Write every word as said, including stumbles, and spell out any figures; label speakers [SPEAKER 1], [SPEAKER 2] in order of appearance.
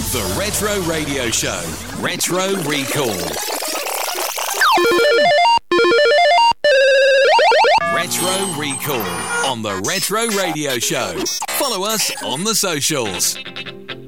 [SPEAKER 1] The Retro Radio Show. Retro Recall. Retro Recall on the Retro Radio Show. Follow us on the socials.